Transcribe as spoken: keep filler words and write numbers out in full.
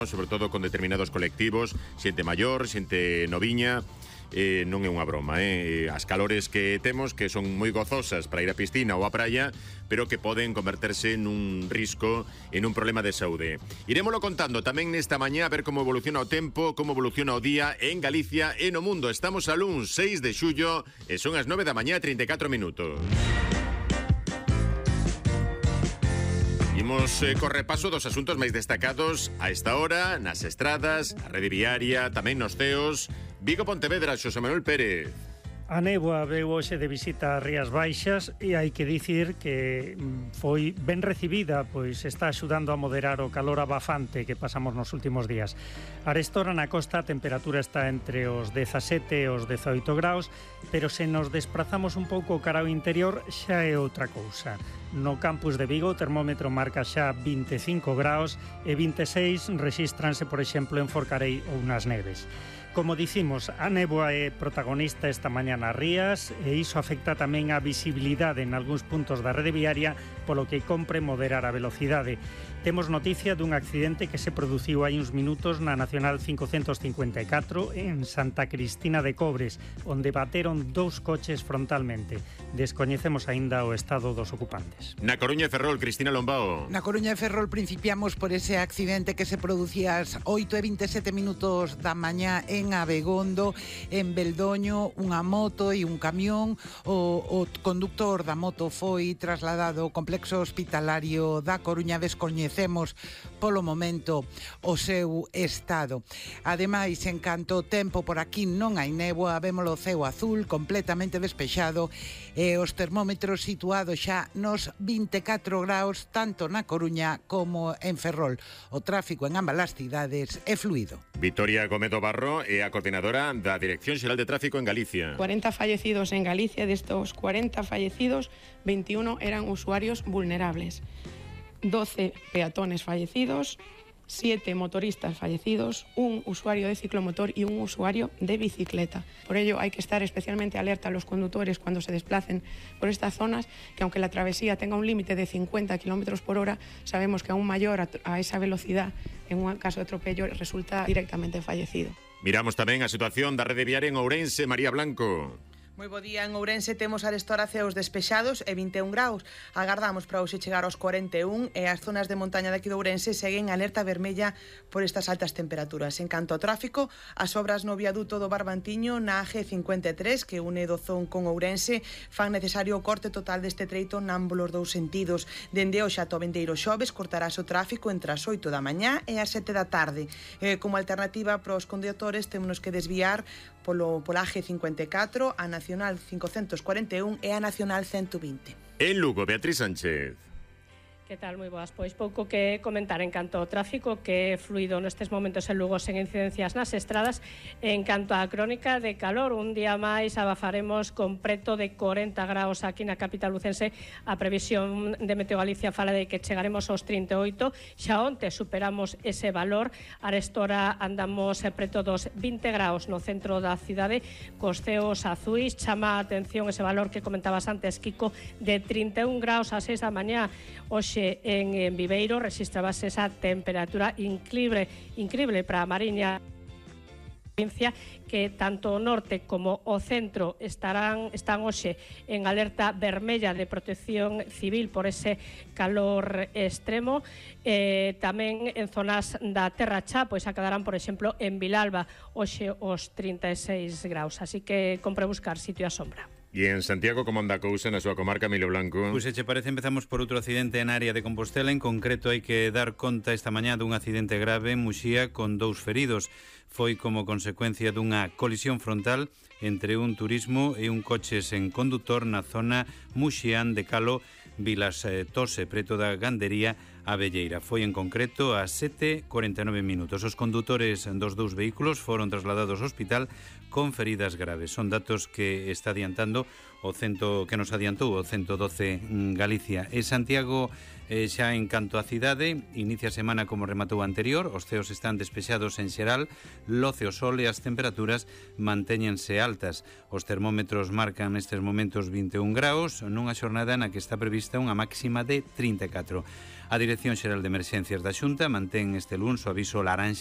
sobre todo con determinados colectivos, xente maior, xente noviña. Eh, non é unha broma, eh? As calores que temos, que son moi gozosas para ir á piscina ou á praia, pero que poden converterse nun risco, en un problema de saúde. Irémolo contando tamén nesta mañá a ver como evoluciona o tempo, como evoluciona o día en Galicia e no mundo. Estamos a luns seis de xullo e son as nove da mañá e trinta e catro minutos. Imos eh, co repaso dos asuntos máis destacados a esta hora, nas estradas, a rede viaria, tamén nos ceos. Vigo Pontevedra, Xosé Manuel Pérez. A néboa veu hoxe de visita ás Rías Baixas e hai que dicir que foi ben recibida, pois está axudando a moderar o calor abafante que pasamos nos últimos días. Arestora na costa a temperatura está entre os dezasete e os dezoito graus, pero se nos desplazamos un pouco cara ao interior xa é outra cousa. No campus de Vigo o termómetro marca xa vinte e cinco graus e vinte e seis rexístranse, por exemplo, en Forcarei ou nas Neves. Como dicimos, a néboa é protagonista esta mañá nas rías e iso afecta tamén a visibilidade en algúns puntos da rede viaria, polo que compre moderar a velocidade. Temos noticia dun accidente que se produciu hai uns minutos na Nacional cincocentos cincuenta e catro en Santa Cristina de Cobres, onde bateron dous coches frontalmente. Descoñecemos aínda o estado dos ocupantes. Na Coruña e Ferrol, Cristina Lombao. Na Coruña e Ferrol principiamos por ese accidente que se producía ás oito e vinte e sete minutos da mañá en Abegondo, en Beldoño, unha moto e un camión. O, o conductor da moto foi trasladado ao complexo hospitalario da Coruña. Descoñecemos polo momento o seu estado. Ademais, en canto ao tempo, por aquí non hai néboa, vemos o ceo azul completamente despexado e os termómetros situados xa nos vinte e catro graus tanto na Coruña como en Ferrol. O tráfico en ambas as cidades é fluido. Victoria Gómez Barro é a coordinadora da Dirección Xeral de Tráfico en Galicia. cuarenta fallecidos en Galicia, destos cuarenta fallecidos, veintiuno eran usuarios vulnerables. doce peatones fallecidos, siete motoristas fallecidos, un usuario de ciclomotor y un usuario de bicicleta. Por ello hay que estar especialmente alerta a los conductores cuando se desplacen por estas zonas, que aunque la travesía tenga un límite de cincuenta kilómetros por hora, sabemos que aún mayor a, a esa velocidad, en un caso de atropello, resulta directamente fallecido. Miramos tamén a situación da rede viaria en Ourense, María Blanco. Moi bo día, en Ourense temos arestora ceos despexados e vinte e un graus. Agardamos para hoxe chegar aos cuarenta e un e as zonas de montaña daqui de Ourense seguen alerta vermella por estas altas temperaturas. En canto ao tráfico, as obras no viaduto do Barbantiño na A G cincuenta e tres, que une Dozón con Ourense, fan necesario o corte total deste treito námbulos dous sentidos. Dende hoxe ata o vindeiro xoves cortarás o tráfico entre as oito da mañá e as sete da tarde. Eh, como alternativa para os condutores temos que desviar polo, pola A G cincuenta e catro, a Nacional cincocentos cuarenta e un e a Nacional ciento vinte. En Lugo, Beatriz Sánchez. Que tal, moi boas? Pois pouco que comentar en canto ao tráfico, que é fluido nestes momentos en Lugo sen incidencias nas estradas. En canto á crónica de calor, un día máis abafaremos con preto de cuarenta graus aquí na capital lucense. A previsión de Meteo Galicia fala de que chegaremos aos trinta e oito. Xa onte superamos ese valor. Arestora andamos preto dos vinte graus no centro da cidade, cos ceos azuis. Chama a atención ese valor que comentabas antes, Kiko, de trinta e un graus a seis da mañá. Hoxe en, en Viveiro registrabase esa temperatura increíble, increíble para a Mariña, que tanto o norte como o centro estarán están hoxe en alerta vermella de protección civil por ese calor extremo. Eh, tamén en zonas da Terra Chá, pois acadarán, por exemplo, en Vilalba hoxe os trinta e seis graus, así que compre buscar sitio a sombra. E en Santiago, como anda a cousa na súa comarca, Emilio Blanco? Pois se che parece, empezamos por outro accidente en área de Compostela. En concreto, hai que dar conta esta mañá dun accidente grave en Muxía con dous feridos. Foi como consecuencia dunha colisión frontal entre un turismo e un coche sen condutor na zona Muxián de Calo, Vilas Tose, preto da Gandería Abelleira. Foi en concreto a sete e cuarenta e nove minutos. Os condutores dos dous vehículos foron trasladados ao hospital con feridas graves. Son datos que está adiantando o cento que nos adiantou o ciento doce Galicia. E Santiago Eh, xa en canto a cidade, inicia a semana como rematou a anterior, os ceos están despexados en xeral, loce o sol e as temperaturas mantéñense altas. Os termómetros marcan nestes momentos vinte e un graus, nunha xornada na que está prevista unha máxima de trinta e catro. A Dirección Xeral de Emerxencias da Xunta mantén este luns o aviso laranxa